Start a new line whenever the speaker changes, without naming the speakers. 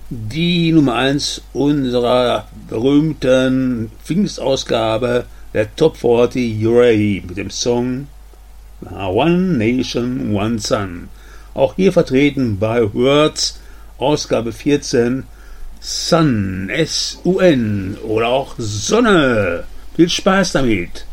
Die Nummer 1 unserer berühmten Pfingstausgabe der Top 40 URA mit dem Song One Nation, One Sun. Auch hier vertreten bei Words, Ausgabe 14, Sun, S-U-N oder auch Sonne. Viel Spaß damit!